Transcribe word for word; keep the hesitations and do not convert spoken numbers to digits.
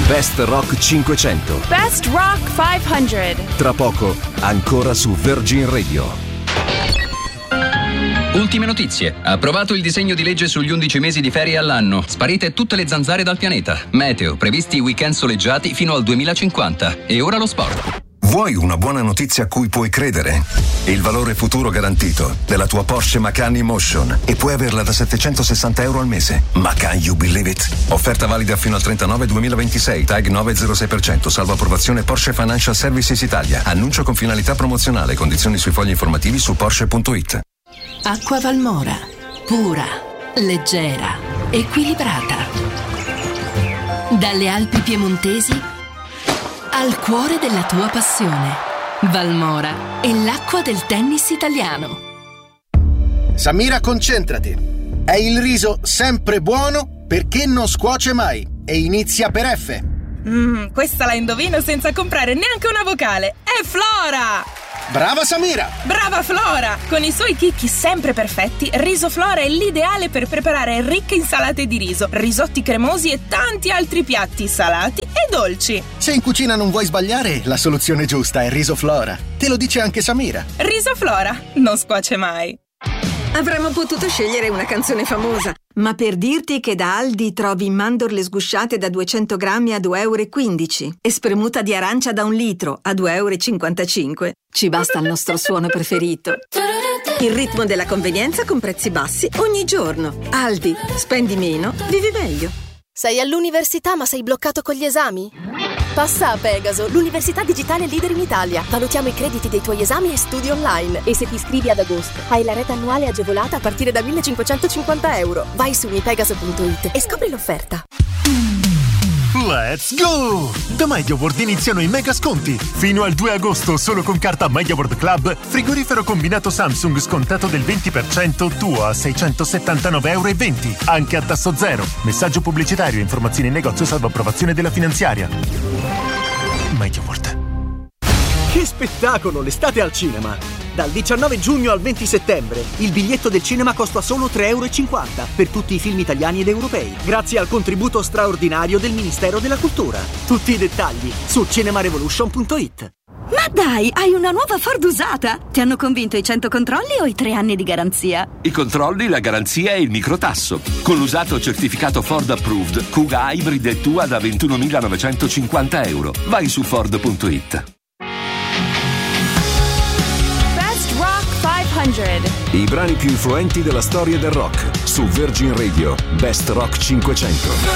Best Rock cinquecento. Best Rock cinquecento. Tra poco, ancora su Virgin Radio. Ultime notizie. Approvato il disegno di legge sugli undici mesi di ferie all'anno. Sparite tutte le zanzare dal pianeta. Meteo, previsti weekend soleggiati fino al duemilacinquanta. E ora lo sport. Vuoi una buona notizia a cui puoi credere? Il valore futuro garantito della tua Porsche Macan Emotion e puoi averla da settecentosessanta euro al mese. Macan, you believe it? Offerta valida fino al trentanove duemilaventisei, tag nove virgola zero sei per cento, salvo approvazione Porsche Financial Services Italia. Annuncio con finalità promozionale, condizioni sui fogli informativi su Porsche punto it. Acqua Valmora, pura, leggera, equilibrata. Dalle Alpi piemontesi al cuore della tua passione. Valmora è l'acqua del tennis italiano. Samira, concentrati. È il riso sempre buono perché non scuoce mai e inizia per F. Mmm, questa la indovino senza comprare neanche una vocale. È Flora! Brava Samira! Brava Flora! Con i suoi chicchi sempre perfetti, Riso Flora è l'ideale per preparare ricche insalate di riso, risotti cremosi e tanti altri piatti salati e dolci. Se in cucina non vuoi sbagliare, la soluzione giusta è Riso Flora. Te lo dice anche Samira. Riso Flora non scuoce mai. Avremmo potuto scegliere una canzone famosa, ma per dirti che da Aldi trovi mandorle sgusciate da duecento grammi a due e quindici euro e spremuta di arancia da un litro a due e cinquantacinque euro, ci basta il nostro suono preferito. Il ritmo della convenienza con prezzi bassi ogni giorno. Aldi, spendi meno, vivi meglio. Sei all'università ma sei bloccato con gli esami? Passa a Pegaso, l'università digitale leader in Italia. Valutiamo i crediti dei tuoi esami e studi online. E se ti iscrivi ad agosto, hai la rete annuale agevolata a partire da millecinquecentocinquanta euro. Vai su mipegaso punto it e scopri l'offerta. Let's go! Da MediaWorld iniziano i mega sconti. Fino al due agosto, solo con carta MediaWorld Club, frigorifero combinato Samsung scontato del venti per cento tuo a seicentosettantanove e venti euro. Anche a tasso zero. Messaggio pubblicitario e informazioni in negozio salvo approvazione della finanziaria. MediaWorld. Che spettacolo l'estate al cinema! Dal diciannove giugno al venti settembre il biglietto del cinema costa solo tre e cinquanta euro per tutti i film italiani ed europei, grazie al contributo straordinario del Ministero della Cultura. Tutti i dettagli su cinemarevolution punto it. Ma dai, hai una nuova Ford usata! Ti hanno convinto i cento controlli o i tre anni di garanzia? I controlli, la garanzia e il microtasso. Con l'usato certificato Ford Approved, Kuga Hybrid è tua da ventunomilanovecentocinquanta euro. Vai su Ford punto it. cinquecento. I brani più influenti della storia del rock su Virgin Radio. Best Rock cinquecento.